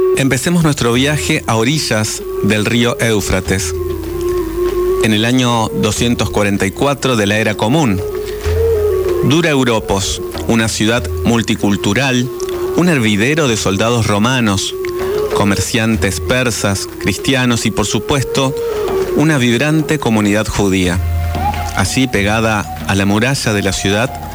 Empecemos nuestro viaje a orillas del río Éufrates, en el año 244 de la Era Común. Dura Europos, una ciudad multicultural, un hervidero de soldados romanos, comerciantes persas, cristianos y, por supuesto, una vibrante comunidad judía. Allí, pegada a la muralla de la ciudad,